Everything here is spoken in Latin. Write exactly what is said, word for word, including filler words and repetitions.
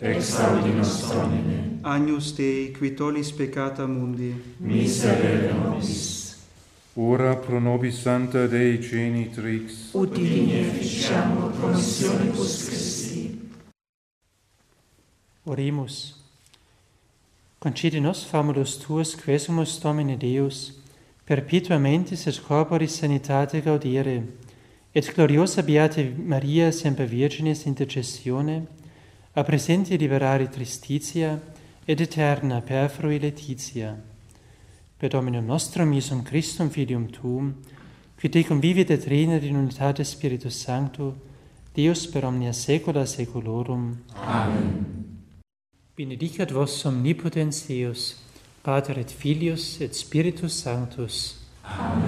exaudi nos Domine. Agnus Dei, qui tollis peccata mundi, miserere nobis. Ora pro nobis Sancta Dei Genitrix, ut digni efficiamur promissionibus Christi. Oremus. Concede nos famulus tuus, quesumus Domine Deus, perpetuamentis et corporis sanitate gaudere, et gloriosa Beata Maria semper Virginis intercessione, a presenti liberare tristitia, et eterna perfrui laetitia. Per Dominum nostrum Iesum Christum Filium Tuum, qui te convivit et regnat in unitate Spiritus Sancto, Deus per omnia saecula saeculorum. Amen. Benedicat vos omnipotens Deus, Pater et Filius et Spiritus Sanctus. Amen.